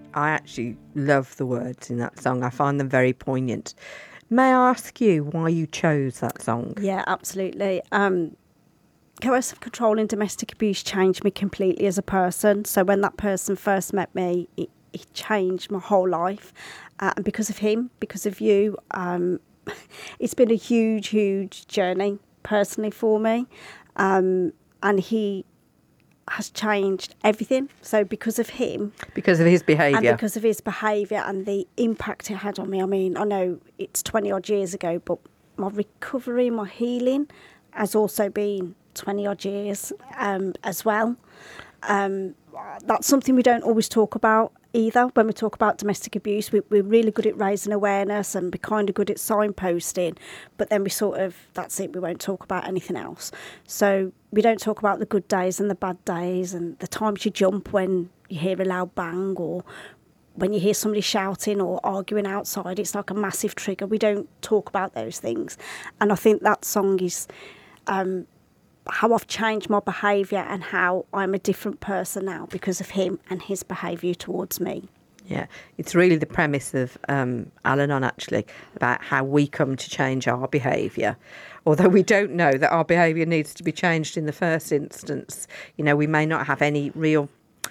I actually love the words in that song. I find them very poignant. May I ask you why you chose that song? Yeah, absolutely. Coercive control and domestic abuse changed me completely as a person. So when that person first met me, it changed my whole life. And because of him, because of you, it's been a huge, huge journey personally for me. And he has changed everything. So because of him... Because of his behaviour. And because of his behaviour and the impact it had on me. I mean, I know it's 20 odd years ago, but my recovery, my healing has also been 20 odd years as well. That's something we don't always talk about either. When we talk about domestic abuse, we're really good at raising awareness and we're kind of good at signposting, but then we sort of, that's it, we won't talk about anything else. So we don't talk about the good days and the bad days and the times you jump when you hear a loud bang, or when you hear somebody shouting or arguing outside. It's like a massive trigger. We don't talk about those things. And I think that song is... how I've changed my behaviour and how I'm a different person now because of him and his behaviour towards me. Yeah, it's really the premise of Al-Anon, actually, about how we come to change our behaviour. Although we don't know that our behaviour needs to be changed in the first instance. You know, we may not have any real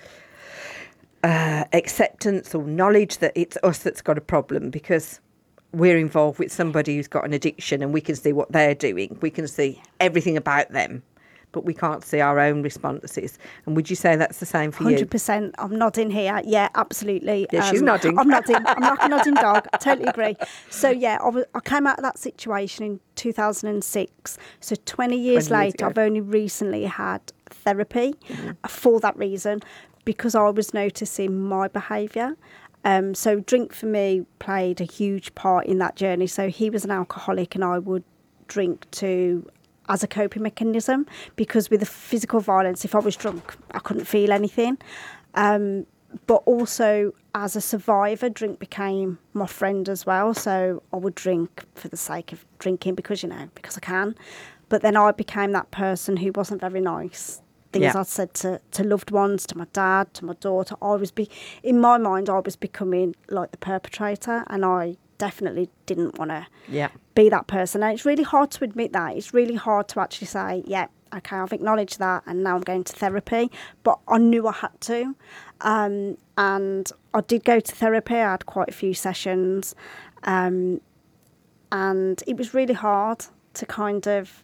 acceptance or knowledge that it's us that's got a problem, because we're involved with somebody who's got an addiction and we can see what they're doing. We can see everything about them, but we can't see our own responses. And would you say that's the same for 100%. you? I'm nodding here. Yeah, absolutely. Yeah, she's nodding. I'm nodding. I'm like a nodding dog. I totally agree. So, yeah, I came out of that situation in 2006. So 20 years later, I've only recently had therapy for that reason, because I was noticing my behaviour. So drink for me played a huge part in that journey. So he was an alcoholic and I would drink as a coping mechanism, because with the physical violence, if I was drunk, I couldn't feel anything. But also as a survivor, drink became my friend as well. So I would drink for the sake of drinking because I can. But then I became that person who wasn't very nice. Things I'd said to loved ones, to my dad, to my daughter. In my mind, I was becoming like the perpetrator, and I definitely didn't want to be that person. And it's really hard to admit that. It's really hard to actually say, yeah, okay, I've acknowledged that and now I'm going to therapy. But I knew I had to. And I did go to therapy. I had quite a few sessions. And it was really hard to kind of...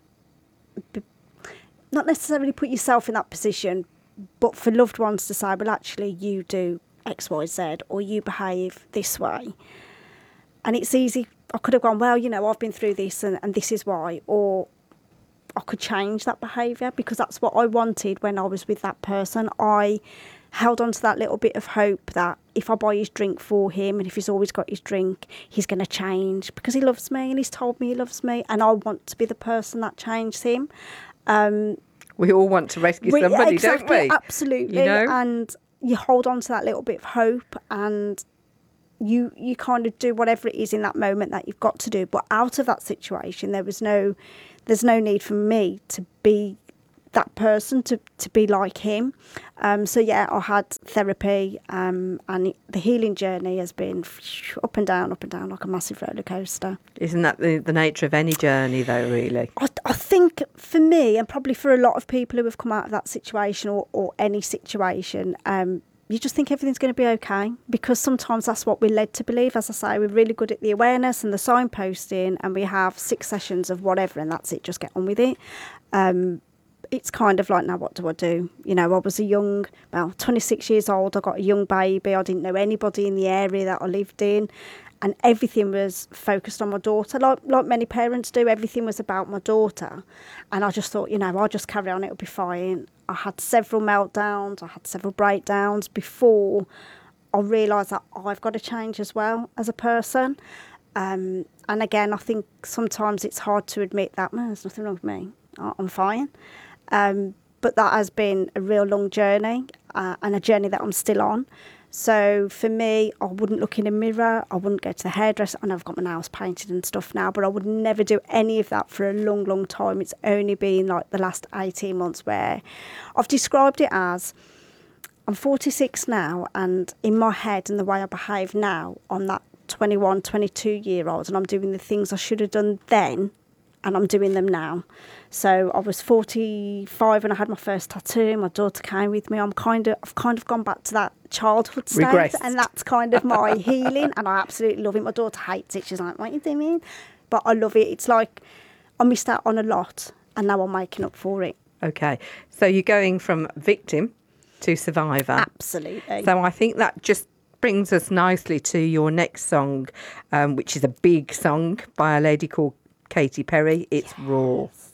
not necessarily put yourself in that position, but for loved ones to say, well, actually, you do X, Y, Z, or you behave this way. And it's easy. I could have gone, well, I've been through this and this is why. Or I could change that behaviour, because that's what I wanted when I was with that person. I held on to that little bit of hope that if I buy his drink for him and if he's always got his drink, he's going to change because he loves me and he's told me he loves me, and I want to be the person that changes him. We all want to rescue somebody, don't we? Absolutely. And you hold on to that little bit of hope, and you kind of do whatever it is in that moment that you've got to do. But out of that situation, there's no need for me to be that person, to be like him. So yeah, I had therapy, and the healing journey has been up and down like a massive roller coaster. Isn't that the nature of any journey, though, really? I think for me, and probably for a lot of people who have come out of that situation or any situation, you just think everything's going to be okay, because sometimes that's what we're led to believe. As I say, we're really good at the awareness and the signposting, and we have 6 sessions of whatever, and that's it, just get on with it. It's kind of like, now what do I do? I was 26 years old, I got a young baby, I didn't know anybody in the area that I lived in, and everything was focused on my daughter, like many parents do. Everything was about my daughter, and I just thought, I'll just carry on, it'll be fine. I had several meltdowns, I had several breakdowns before I realised that I've got to change as well as a person. And again, I think sometimes it's hard to admit that, there's nothing wrong with me, I'm fine. But that has been a real long journey, and a journey that I'm still on. So for me, I wouldn't look in a mirror, I wouldn't go to the hairdresser. I know I've got my nails painted and stuff now, but I would never do any of that for a long, long time. It's only been like the last 18 months where I've described it as I'm 46 now, and in my head and the way I behave now, I'm that 21, 22-year-old, and I'm doing the things I should have done then, and I'm doing them now. So I was 45 when I had my first tattoo. My daughter came with me. I've kind of gone back to that childhood state, Regressed. and that's kind of my healing, and I absolutely love it. My daughter hates it. She's like, "What are you doing?" But I love it. It's like I missed out on a lot, and now I'm making up for it. Okay. So you're going from victim to survivor. Absolutely. So I think that just brings us nicely to your next song, which is a big song by a lady called Katy Perry. It's Raw.